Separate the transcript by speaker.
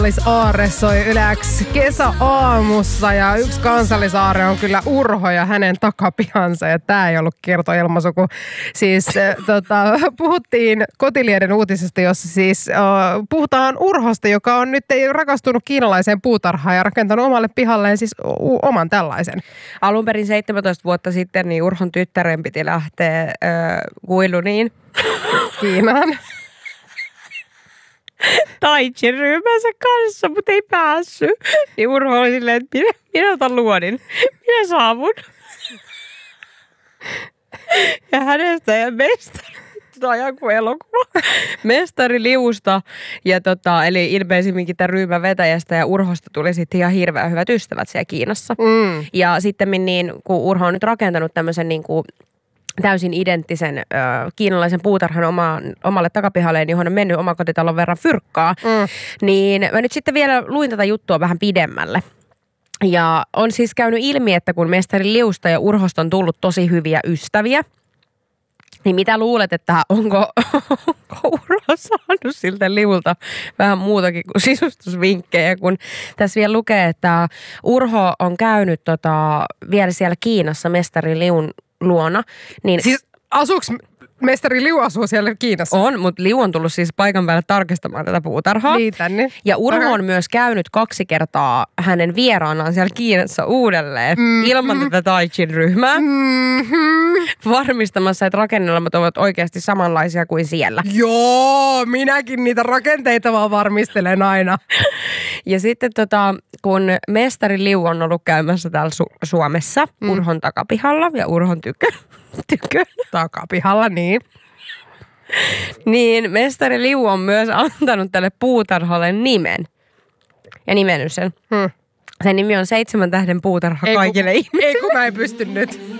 Speaker 1: Kansallisaarre soi Ylex kesäaamussa ja yksi kansallisaarre on kyllä Urho ja hänen takapihansa ja tää ei ollut kertoilmaisu, kun siis puhuttiin Kotilieden uutisesta, jossa siis puhutaan Urhosta, joka on nyt rakastunut kiinalaiseen puutarhaan ja rakentanut omalle pihalleen siis oman tällaisen.
Speaker 2: Alun perin 17 vuotta sitten niin Urhon tyttären piti lähteä Guiluniin
Speaker 1: Kiinaan.
Speaker 2: Tai Chi-ryhmänsä kanssa, mutta ei päässyt. Niin Urho oli silleen, että minä otan luodin. Minä saavun. Ja hänestä ja mestari. Tämä on joku elokuva. Mestari Liusta. Ja eli ilmeisimminkin tämän ryhmän vetäjästä ja Urhosta tuli sitten ihan hirveän hyvät ystävät siellä Kiinassa. Ja sitten niin, kun Urho on nyt rakentanut tämmöisen niin kuin täysin identtisen kiinalaisen puutarhan omalle takapihalleen, johon on mennyt omakotitalon verran fyrkkaa, niin mä nyt sitten vielä luin tätä juttua vähän pidemmälle. Ja on siis käynyt ilmi, että kun mestari Liusta ja Urhosta on tullut tosi hyviä ystäviä, niin mitä luulet, että onko Urho saanut siltä Liulta vähän muutakin kuin sisustusvinkkejä, kun tässä vielä lukee, että Urho on käynyt vielä siellä Kiinassa mestari Liun luona. Niin
Speaker 1: siis asuuks mestari Liu asuu siellä Kiinassa?
Speaker 2: On, mutta Liu on tullut siis paikan päälle tarkistamaan tätä puutarhaa.
Speaker 1: Niin tänne.
Speaker 2: Ja Urho on myös käynyt 2 kertaa hänen vieraanaan siellä Kiinassa uudelleen ilman tätä Tai Chi-ryhmää. Varmistamassa, että rakennelmat ovat oikeasti samanlaisia kuin siellä.
Speaker 1: Joo, minäkin niitä rakenteita vaan varmistelen aina.
Speaker 2: Ja sitten kun mestari Liu on ollut käymässä täällä Suomessa Urhon takapihalla ja Urhon tykö.
Speaker 1: Takapihalla, niin.
Speaker 2: Niin mestari Liu on myös antanut tälle puutarhalle nimen. Ja nimennyt sen. Sen nimi on 7 tähden puutarha kaikille ihmisille.
Speaker 1: Ei kun mä en pysty nyt.